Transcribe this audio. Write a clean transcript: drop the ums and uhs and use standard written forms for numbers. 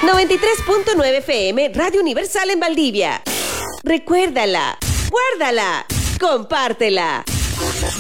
93.9 FM, Radio Universal en Valdivia. Recuérdala, guárdala, compártela.